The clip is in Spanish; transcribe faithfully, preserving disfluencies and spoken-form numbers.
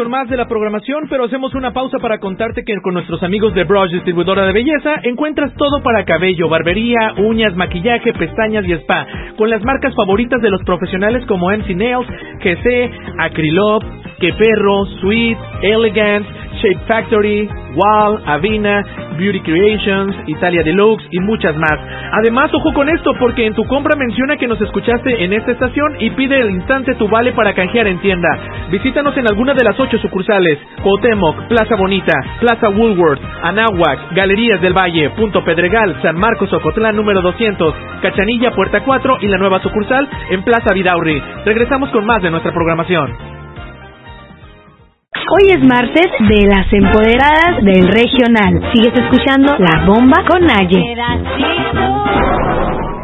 con más de la programación, pero hacemos una pausa para contarte que con nuestros amigos de Brush, distribuidora de belleza, encuentras todo para cabello, barbería, uñas, maquillaje, pestañas y spa, con las marcas favoritas de los profesionales como M C Nails, G C, Acrylop, Que Perro, Sweet, Elegance, Shape Factory, Wall, Avina, Beauty Creations, Italia Deluxe y muchas más. Además, ojo con esto, porque en tu compra menciona que nos escuchaste en esta estación y pide al instante tu vale para canjear en tienda. Visítanos en alguna de las ocho sucursales: Cuauhtémoc, Plaza Bonita, Plaza Woolworth, Anáhuac, Galerías del Valle, Punto Pedregal, San Marcos Ocotlán número doscientos, Cachanilla Puerta cuatro y la nueva sucursal en Plaza Vidaurri. Regresamos con más de nuestra programación. Hoy es martes de las empoderadas del regional. Sigues escuchando La Bomba con Naye.